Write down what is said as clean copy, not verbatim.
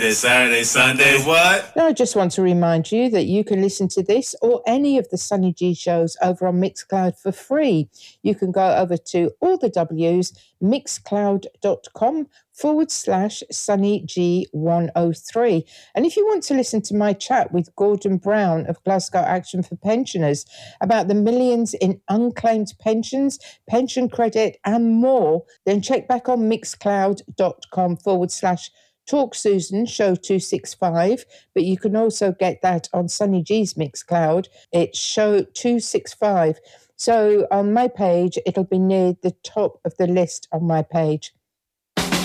This Saturday, Sunday, what? Now, I just want to remind you that you can listen to this or any of the Sunny G shows over on Mixcloud for free. You can go over to all the W's, mixcloud.com/SunnyG103. And if you want to listen to my chat with Gordon Brown of Glasgow Action for Pensioners about the millions in unclaimed pensions, pension credit, and more, then check back on mixcloud.com/Talk Susan Show 265, but you can also get that on Sunny G's Mixcloud. It's Show 265. So on my page, it'll be near the top of the list on my page.